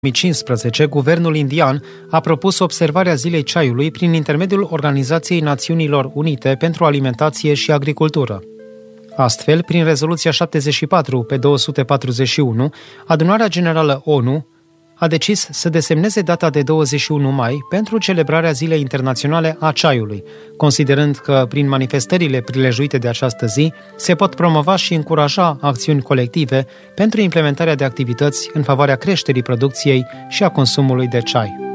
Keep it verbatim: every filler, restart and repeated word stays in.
două mii cincisprezece, guvernul indian a propus observarea Zilei Ceaiului prin intermediul Organizației Națiunilor Unite pentru Alimentație și Agricultură. Astfel, prin rezoluția șaptezeci și patru pe două sute patruzeci și unu, Adunarea Generală O N U a decis să desemneze data de douăzeci și unu mai pentru celebrarea Zilei Internaționale a Ceaiului, considerând că, prin manifestările prilejuite de această zi, se pot promova și încuraja acțiuni colective pentru implementarea de activități în favoarea creșterii producției și a consumului de ceai.